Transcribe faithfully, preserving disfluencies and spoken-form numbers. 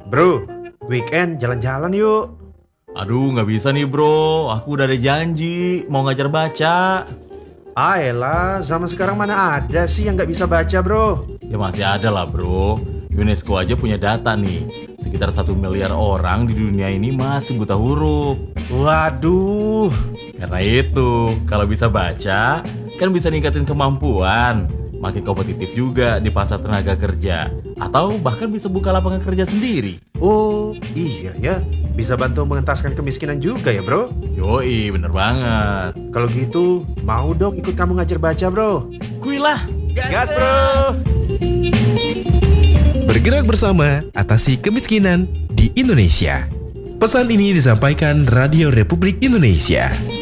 Bro, weekend jalan-jalan yuk. Aduh, nggak bisa nih bro, aku udah ada janji mau ngajar baca. Ah elah, zaman sekarang mana ada sih yang nggak bisa baca bro? Ya masih ada lah bro, UNESCO aja punya data nih. Sekitar satu miliar orang di dunia ini masih buta huruf. Waduh, Karena itu, kalau bisa baca, kan bisa ningkatin kemampuan. Makin kompetitif juga di pasar tenaga kerja. Atau bahkan bisa buka lapangan kerja sendiri. oh iya ya, bisa bantu mengentaskan kemiskinan juga ya bro? Yoi, bener banget. Kalau gitu, mau dong ikut kamu ngajar baca bro? Kuilah, Gas bro! Bergerak bersama atasi kemiskinan di Indonesia. Pesan ini disampaikan Radio Republik Indonesia.